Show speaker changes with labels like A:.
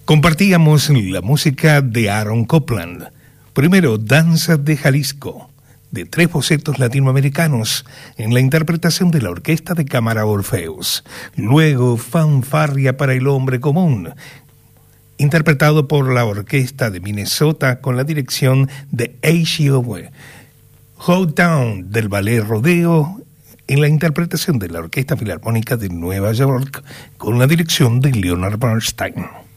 A: Compartíamos la música de Aaron Copland. Primero, Danza de Jalisco, de 3 bocetos latinoamericanos en la interpretación de la Orquesta de Cámara Orfeos. Luego, Fanfarria para el Hombre Común, interpretado por la Orquesta de Minnesota con la dirección de Eiichi Oue. Hold Down del Ballet Rodeo en la interpretación de la Orquesta Filarmónica de Nueva York con la dirección de Leonard Bernstein.